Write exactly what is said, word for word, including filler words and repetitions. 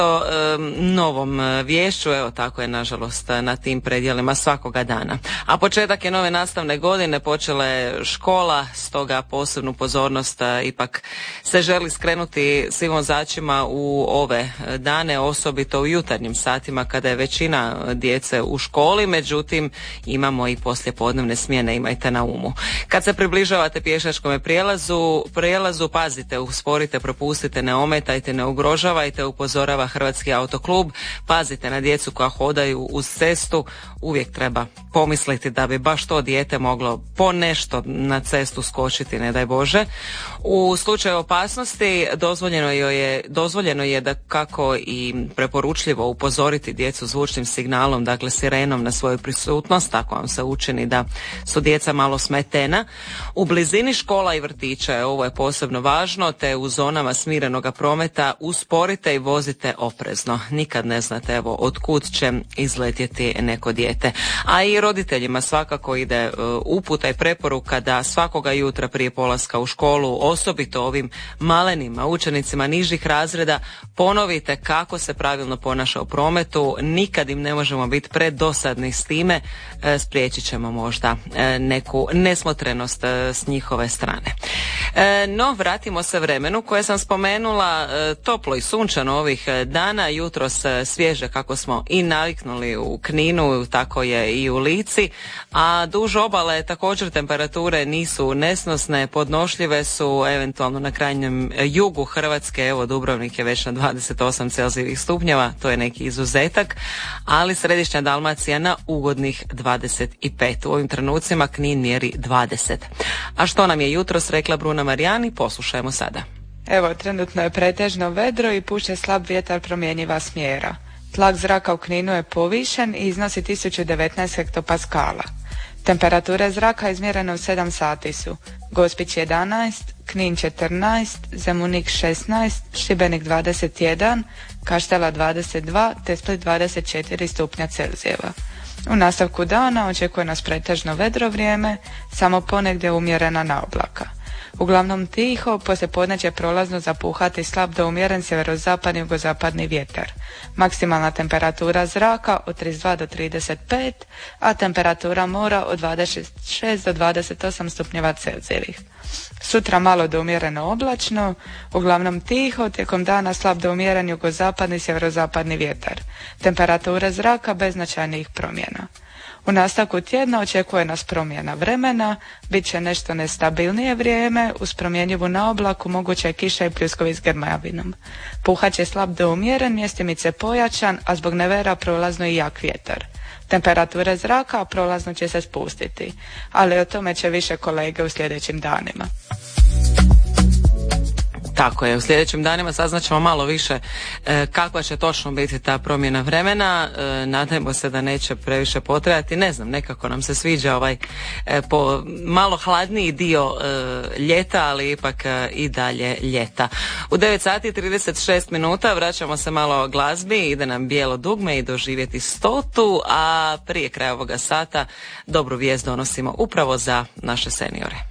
O novom vješću, evo tako je nažalost na tim predjelima svakoga dana. A početak je nove nastavne godine, počela je škola, stoga posebnu pozornost ipak se želi skrenuti svim vozačima u ove dane, osobito u jutarnjim satima kada je većina djece u školi, međutim imamo i poslijepodnevne smjene, imajte na umu. Kad se približavate pješačkom prijelazu, prijelazu pazite, usporite, propustite, ne ometajte, ne ugrožavajte, upozorava Hrvatski autoklub, pazite na djecu koja hodaju uz cestu, uvijek treba pomisliti da bi baš to dijete moglo po nešto na cestu skočiti, ne daj Bože. U slučaju opasnosti dozvoljeno je, dozvoljeno je da kako i preporučljivo upozoriti djecu zvučnim signalom, dakle sirenom na svoju prisutnost, ako vam se učini da su djeca malo smetena. U blizini škola i vrtića, ovo je posebno važno, te u zonama smirenoga prometa usporite i vozite oprezno. Nikad ne znate evo od kud će izletjeti neko dijete. A i roditeljima svakako ide uh, uputa i preporuka da svakoga jutra prije polaska u školu, osobito ovim malenima, učenicima nižih razreda, ponovite kako se pravilno ponaša u prometu. Nikad im ne možemo biti predosadni s time, e, spriječit ćemo možda e, neku nesmotrenost e, s njihove strane. E, no, vratimo se vremenu koje sam spomenula, e, toplo i sunčano ovih dana, jutros svježe kako smo i naviknuli u Kninu, tako je i u Lici, a duž obale također temperature nisu nesnosne, podnošljive su eventualno na krajnjem jugu Hrvatske, evo Dubrovnik je već na dvadeset osam celzijevih stupnjeva, to je neki izuzetak, ali središnja Dalmacija na ugodnih dvadeset pet. U ovim trenucima Knin mjeri dvadeset. A što nam je jutros rekla Bruna Marijani, poslušajmo sada. Evo, trenutno je pretežno vedro i puše slab vjetar promjenjiva smjera. Tlak zraka u Kninu je povišen i iznosi tisuću devetnaest hektopaskala. Temperature zraka izmjerene u sedam sati su Gospić jedanaest, Knin četrnaest, Zemunik šesnaest, Šibenik dvadeset jedan, Kaštela dvadeset dva te Split dvadeset četiri stupnja Celzijeva. U nastavku dana očekuje nas pretežno vedro vrijeme, samo ponegdje umjerena naoblaka. Uglavnom tiho, poslije podne će prolazno zapuhati slab do umjeren sjeverozapadni i jugozapadni vjetar. Maksimalna temperatura zraka od trideset dva do trideset pet, a temperatura mora od dvadeset šest do dvadeset osam stupnjeva Celzijevih. Sutra malo do umjereno oblačno, uglavnom tiho, tijekom dana slab do umjeren jugozapadni i sjeverozapadni vjetar. Temperature zraka bez značajnijih promjena. U nastavku tjedna očekuje nas promjena vremena, bit će nešto nestabilnije vrijeme, uz promjenjivu naoblaku moguća je kiša i pljuskovi s grmavinom. Puhat će slab do umjeren, mjestimice pojačan, a zbog nevera prolazno i jak vjetar. Temperature zraka prolazno će se spustiti, ali o tome će više kolege u sljedećim danima. Tako je, u sljedećim danima saznaćemo malo više e, kakva će točno biti ta promjena vremena. E, nadajmo se da neće previše potrajati. Ne znam, nekako nam se sviđa ovaj e, po malo hladniji dio e, ljeta, ali ipak e, i dalje ljeta. U devet sati i trideset šest minuta vraćamo se malo glazbi, ide nam Bijelo dugme i Doživjeti stotu, a prije kraja ovoga sata dobru vijest donosimo upravo za naše seniore.